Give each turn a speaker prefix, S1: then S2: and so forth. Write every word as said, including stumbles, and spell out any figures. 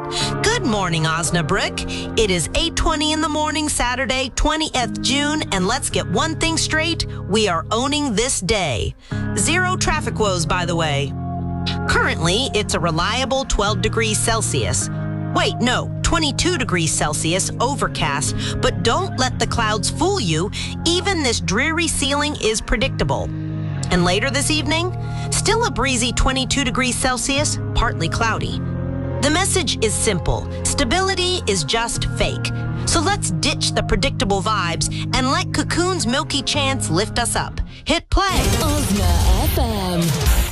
S1: Good morning, Osnabrück. It is eight twenty in the morning, Saturday, twentieth of June, and let's get one thing straight. We are owning this day. Zero traffic woes, by the way. Currently, it's a reliable twelve degrees Celsius. Wait, no, twenty-two degrees Celsius, overcast, but don't let the clouds fool you. Even this dreary ceiling is predictable. And later this evening, still a breezy twenty-two degrees Celsius, partly cloudy. The message is simple. Stability is just fake. So let's ditch the predictable vibes and let Cocoon's milky chants lift us up. Hit play.
S2: Osna F M.